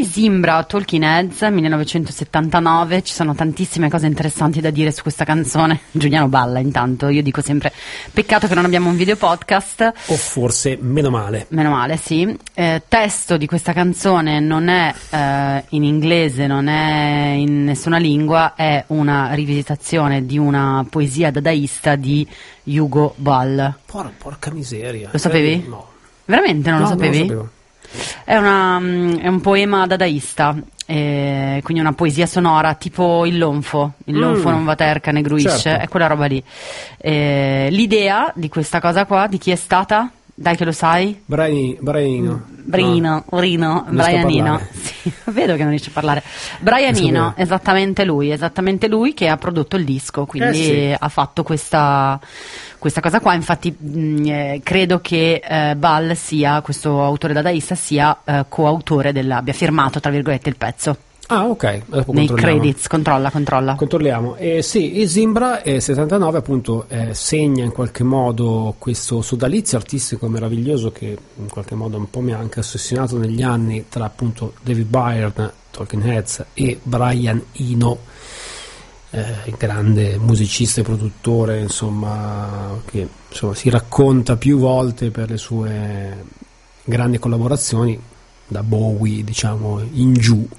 Zimbra, Talking Heads, 1979. Ci sono tantissime cose interessanti da dire su questa canzone. Giuliano balla intanto, io dico sempre peccato che non abbiamo un video podcast. O forse meno male. Meno male, sì. Testo di questa canzone non è in inglese, non è in nessuna lingua, è una rivisitazione di una poesia dadaista di Hugo Ball. Porca miseria. Lo sapevi? No. Veramente non lo sapevi? Non lo sapevo. È un poema dadaista, quindi una poesia sonora tipo il lonfo non va terca ne gruisce, certo. È quella roba lì. L'idea di questa cosa qua, di chi è stata? Dai che lo sai? Brianino. Brianino. Sì, vedo che non riesce a parlare. Brianino, esattamente lui che ha prodotto il disco, quindi sì. ha fatto questa cosa qua. Infatti credo che Ball sia, questo autore dadaista, sia coautore abbia firmato tra virgolette il pezzo. Ah, ok. Dopo nei credits, controlla. Controlliamo. Sì, Zimbra 79 appunto segna in qualche modo questo sodalizio artistico meraviglioso che in qualche modo un po' mi ha anche ossessionato negli anni tra appunto David Byrne, Talking Heads, e Brian Eno, il grande musicista e produttore, insomma, che insomma si racconta più volte per le sue grandi collaborazioni da Bowie, diciamo, in giù.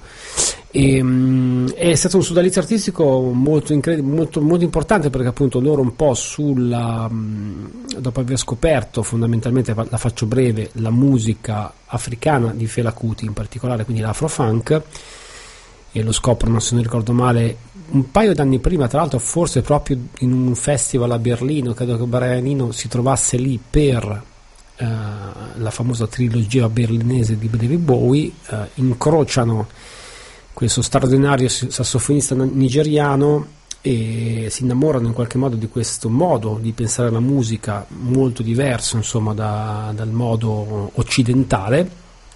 È stato un sodalizio artistico molto importante, perché appunto loro un po' dopo aver scoperto, fondamentalmente, la faccio breve, la musica africana di Fela Kuti in particolare, quindi l'afrofunk, e lo scoprono, se non ricordo male, un paio d'anni prima, tra l'altro forse proprio in un festival a Berlino. Credo che Brianino si trovasse lì per la famosa trilogia berlinese di David Bowie. Incrociano questo straordinario sassofonista nigeriano e si innamorano in qualche modo di questo modo di pensare la musica, molto diverso insomma dal modo occidentale,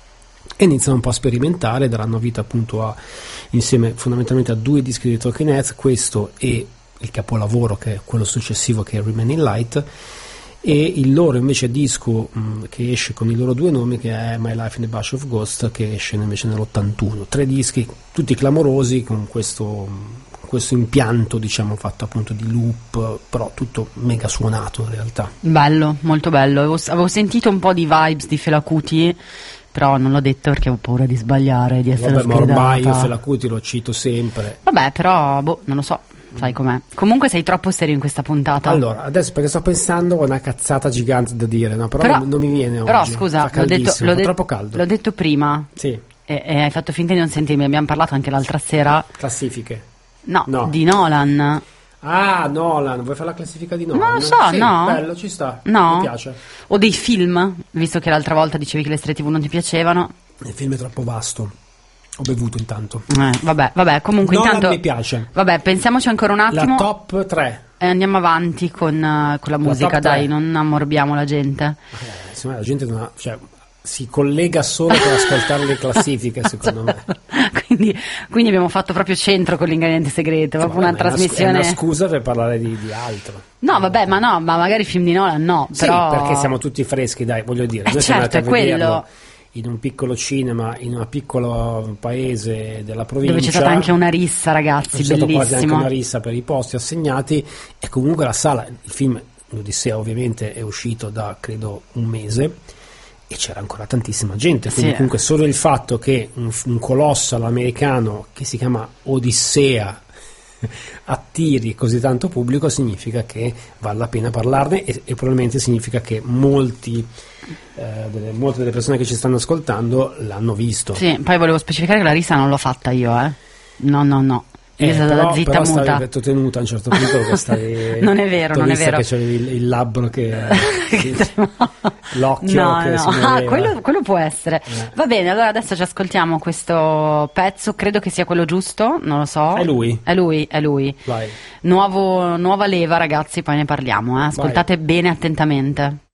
e iniziano un po' a sperimentare. Daranno vita appunto insieme fondamentalmente a 2 dischi di Talking Heads, questo e il capolavoro che è quello successivo, che è Remaining Light, e il loro invece disco che esce con i loro 2 nomi, che è My Life in a Bunch of Ghosts, che esce invece nell'81. 3 dischi tutti clamorosi, con questo impianto, diciamo, fatto appunto di loop, però tutto mega suonato in realtà. Bello, molto bello. Avevo sentito un po' di vibes di Fela Kuti, però non l'ho detto perché ho paura di sbagliare, di essere Vabbè, ma ormai io sgridata. Fela Kuti lo cito sempre. Vabbè, però non lo so, sai com'è. Comunque sei troppo serio in questa puntata. Allora, adesso perché sto pensando a una cazzata gigante da dire, no? Però non mi viene oggi. Però scusa, fa caldissimo, fa troppo caldo. L'ho detto prima. Sì. E hai fatto finta di non sentirmi. Abbiamo parlato anche l'altra sera. Classifiche. No, No. di Nolan. Ah, Nolan, vuoi fare la classifica di Nolan? Non lo so, sì, no. Bello, ci sta. No. Mi piace. O dei film, visto che l'altra volta dicevi che le serie TV non ti piacevano. Il film è troppo vasto. Ho bevuto intanto. Vabbè, comunque Nolan intanto mi piace. Vabbè, pensiamoci ancora un attimo. La top 3. E andiamo avanti con la musica, top dai, 3. non ammorbiamo la gente. Secondo me la gente non ha, cioè, si collega solo per ascoltare le classifiche, secondo me. Quindi abbiamo fatto proprio centro con l'ingrediente segreto, proprio una trasmissione. È una scusa per parlare di altro. No, vabbè, ma magari film di Nolan no, però... Sì, perché siamo tutti freschi, dai, voglio dire. Noi siamo certo, andati a è vederlo quello. in un piccolo cinema, in un piccolo paese della provincia, Dove c'è stata anche una rissa, ragazzi, c'è stata quasi anche bellissimo. una rissa per i posti assegnati, e comunque la sala, il film, l'Odissea ovviamente è uscito da credo un mese e c'era ancora tantissima gente, quindi Sì. comunque solo il fatto che un colosso americano che si chiama Odissea attiri così tanto pubblico significa che vale la pena parlarne, e probabilmente significa che molte delle persone che ci stanno ascoltando l'hanno visto. Sì, poi volevo specificare che la rissa non l'ho fatta io, No. Io sono stata zitta però muta. stavi tenuta a un certo punto perché stavi Non è vero, non è vero. che c'avevi il labbro che l'occhio No, che si no. muoveva. Quello può essere. Va bene, allora adesso ci ascoltiamo questo pezzo, credo che sia quello giusto, non lo so. È lui. È lui. Vai. Nuova leva, ragazzi, poi ne parliamo, Ascoltate bene attentamente.